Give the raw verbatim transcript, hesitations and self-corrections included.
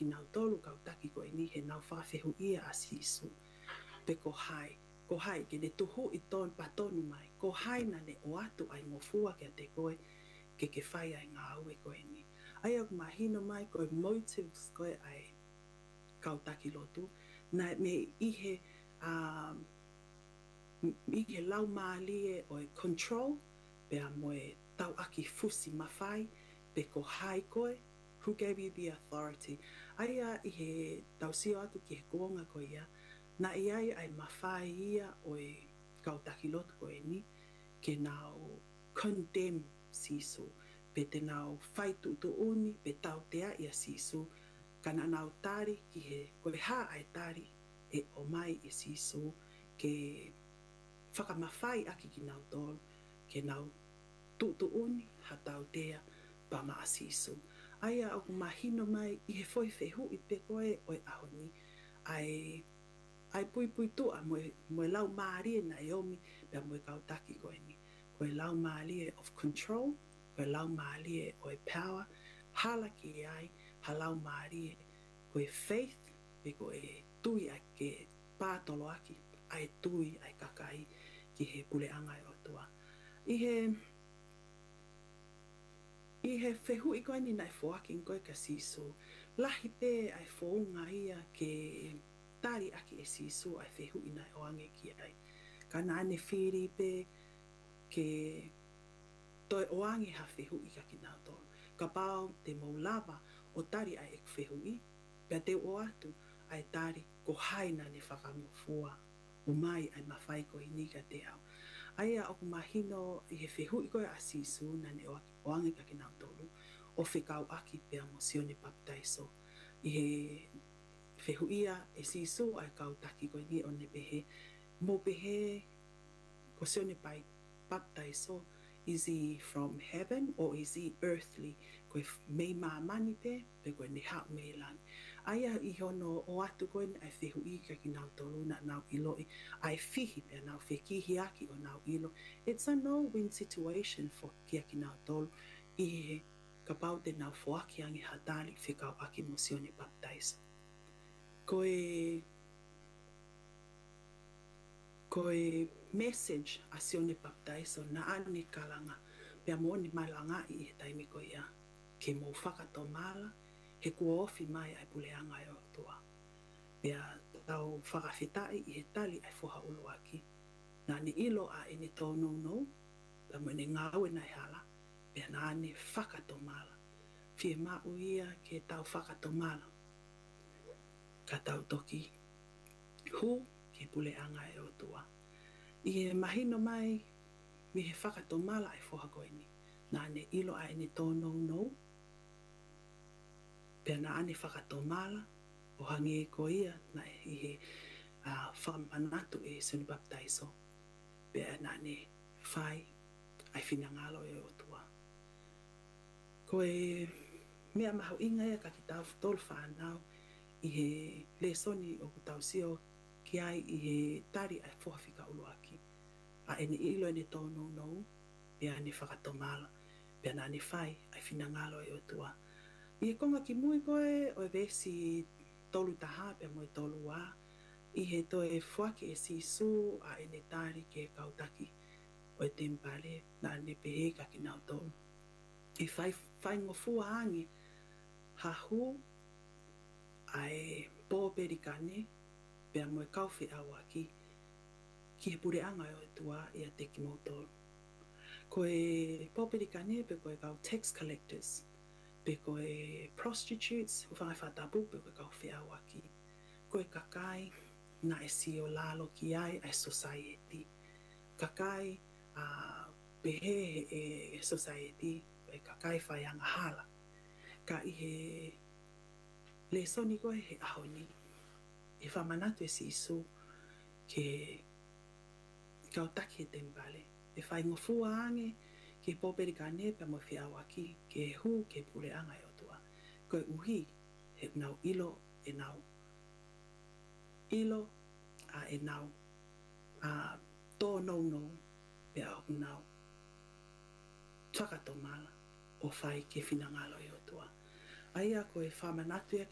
ki nau tolu kau taki ko ini he nau whawhehu ia a sisu. Pe ko hai, ko hai ke ne tuhu i ton patonu mai, ko hai na ne o atu ai ngofua ke te koe ke ke whai ai ngā aue koe ni. Ai au mahino mai koe motives koe ai kau taki lotu, na me ihe, um, ihe lau maalie o e control, pe a moe tau aki fusi mawhai, pe ko hai koe, who gave you the authority? Ai a ihe tau sio atu ki he kuonga koe ia, na iai ai mawhai ia o e kau taki lotu koe ni, ke nau condemn sisu, pe te nau whai tu tu uni, pe tau tea ia sisu, kana nau tari ki he, koe ha ai tari e o mai e sisu, ke whakamawhai aki ki nau tolu, ke nau tu tu uni, ha tau tea, pa maa sisu. Aia au mahino mai, i he foi whehu i pe koe o e ahoni, ai ai pui pui tua, moe, moe lau maarie na iomi, pia moe kau taki koe ni. Koe lau maarie of control, koe lau maarie o e power, hala ki ai, halau maarie, koe faith, pe koe tui ai ke pātolo aki, ai tui ai kakai ki he puleanga o tua. I he, I he whehu i koe ni nai whoaki koe ka sisu, lahi pe ai whounga ia ke tari aki e sisu ai whehu i nai oange ki ai. Ka nane whiri pe ke toi oange ha whehu i ka ki nau tonu. Ka pao te maulava o tari ai e whehu i, pia te o atu ai tari ko haina ne whakamufua o mai ai mawhai ko i ni ka te au. Aia o ku mahino i he whehu i koe a sisu na ne oange ka ki nau tonu, o whekau aki pia mo sione baptaiso. I he whehu ia e sisu ai kau taki koe ni o ne behe, mo behe ko sione pai baptaiso, is he from heaven or is he earthly? Koe mei mamani pe, pe koe ne hao mei lani. Aia i hono o atu koe ai whehu i ka ki nau tolu na nau iloi, ai whihi pe nau whekihi aki o nau ilo. It's a no-win situation for kia ki nau tolu, i he ka pau te nau whoaki angi hatali whekau aki mo sione baptaiso. Koe koe message a sione baptaiso na ane kalanga, pia mo ni malanga i he taimi koe ia, ke mo whakato mala, he kua ofi mai ai puleanga e o tua. Pia tau whakawhitai i he tali ai whoha ulu aki. Na ni ilo a ene tōnou no, pia mo ne ngāwe nai hala, pia na ane whakato mala. Fie mau ia ke tau whakato mala. Ka tau toki, hu ke puleanga e o tua. I he mahino mai, mi he whakato mala ai whoha koe ni. Na ane ilo a ene tōnou no, pia na ane whakato mala, o hangi e ko ia, na i he uh, whamanatu e suni baptaiso, pia na ane whai, ai whinangalo e o tua. Koe mea mahu inga ia ka ki tau tolu whanau, i he lesoni o ku tau sio ki ai i he tari ai whohawhika ulu aki. A ene ilo ene tōnou no, pia ane whakato mala, pia na ane whai, ai whinangalo e o tua. I he konga ki mui koe o e vesi tolu taha pia mo e tolu wā, i he to e whaki e sisu a ene tari ke kautaki o e tempale na ane pehe ka ki nau tonu. I whai, whai ngofua angi, hahu ai pōperikane pia mo e kauwhi awa ki ki he pureanga o e tua i a te ki mautoro. Ko e pōperikane pe ko e kau tax collectors, pe ko e prostitutes, whangai whatapu pe ko e kauwhi awa ki. Ko e kakai na e si o lalo ki ai ai society. Kakai a uh, pehe e society, e kakai whaianga hala. Ka i he le soni koe he ahoni. E whamanatu e si isu ke kautaki he tempale. E whai ngofua ange ke pōperikane pe mo whiawa ki ke hu ke pureanga e o tua. Koe uhi he nau ilo e nau. Ilo a e nau a tō nou nou pe au nau. Whakato mala o whai ke whinangalo e o tua. Aia koe whamanatu e